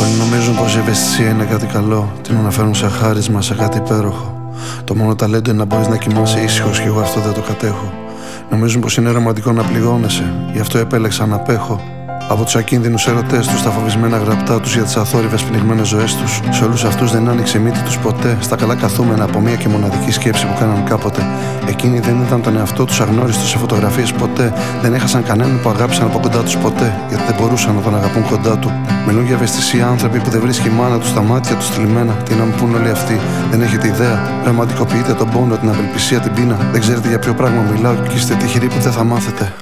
Όλοι νομίζουν πως η ευαισθησία είναι κάτι καλό. Την αναφέρουν σε χάρισμα, σε κάτι υπέροχο. Το μόνο ταλέντο είναι να μπορείς να κοιμάσαι ήσυχος κι εγώ αυτό δεν το κατέχω. Νομίζουν πως είναι ρομαντικό να πληγώνεσαι, γι' αυτό επέλεξα να απέχω. Από τους ακίνδυνους ερωτές τους, τα φοβισμένα γραπτά τους για τις αθόρυβες πνιγμένες ζωές τους. Σε όλους αυτούς δεν άνοιξε η μύτη τους ποτέ. Στα καλά καθούμενα από μία και μοναδική σκέψη που κάναν κάποτε. Εκείνοι δεν ήταν τον εαυτό τους αγνώριστος σε φωτογραφίες ποτέ. Δεν έχασαν κανέναν που αγάπησαν από κοντά τους ποτέ. Γιατί δεν μπορούσαν να τον αγαπούν κοντά του. Μιλούν για ευαισθησία άνθρωποι που δεν βρίσκει η μάνα τους, τα μάτια τους θλιμμένα. Τι να μου πούν όλοι αυτοί, δεν έχετε ιδέα. Ρομαντικοποιείτε τον πόνο, την απελπισία, την πείνα. Δεν ξέρετε για ποιο πράγμα μιλάω και είστε τυχεροί που δεν θα μάθετε.